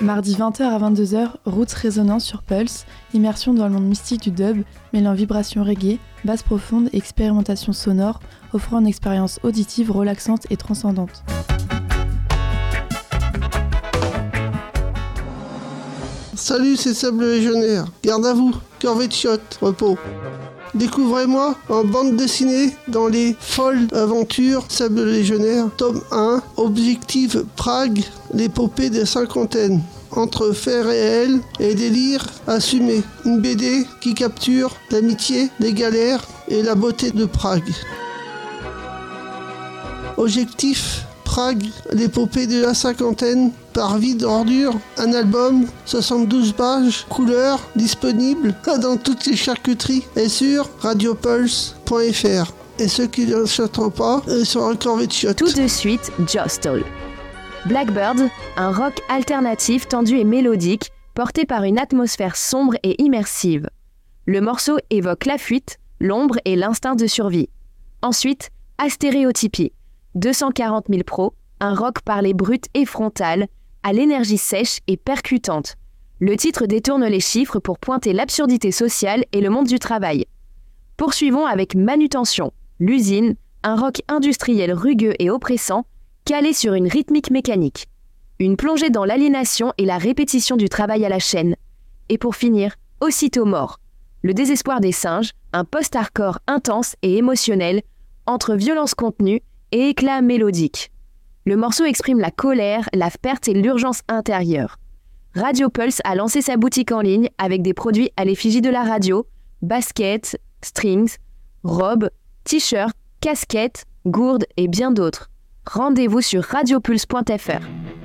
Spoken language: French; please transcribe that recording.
Mardi 20h à 22h, Roots Résonance sur Pulse, immersion dans le monde mystique du dub, mêlant vibrations reggae, basse profonde et expérimentation sonore, offrant une expérience auditive relaxante et transcendante. Salut, c'est Sable Légionnaire. Garde à vous, corvée de shot, repos. Découvrez-moi en bande dessinée dans les folles aventures Sable Légionnaire, tome 1, Objectif Prague, l'épopée des cinquantaines. Entre faits réels et délires assumés. Une BD qui capture l'amitié, les galères et la beauté de Prague. Objectif Prague, l'épopée de la cinquantaine, par Vide Ordure, un album, 72 pages, couleur, disponible dans toutes les charcuteries et sur radiopulse.fr. Et ceux qui ne chanteront pas seront corvés de shot. Tout de suite, Jostol. Blackbird, un rock alternatif tendu et mélodique, porté par une atmosphère sombre et immersive. Le morceau évoque la fuite, l'ombre et l'instinct de survie. Ensuite, Astéréotypie, 240 000 pros, un rock parlé brut et frontal, à l'énergie sèche et percutante. Le titre détourne les chiffres pour pointer l'absurdité sociale et le monde du travail. Poursuivons avec Manutention, l'usine, un rock industriel rugueux et oppressant, calé sur une rythmique mécanique. Une plongée dans l'aliénation et la répétition du travail à la chaîne. Et pour finir, Aussitôt mort, le désespoir des singes, un post-hardcore intense et émotionnel, entre violence contenue et éclat mélodique. Le morceau exprime la colère, la perte et l'urgence intérieure. Radio Pulse a lancé sa boutique en ligne avec des produits à l'effigie de la radio, baskets, strings, robes, t-shirts, casquettes, gourdes et bien d'autres. Rendez-vous sur radiopulse.fr.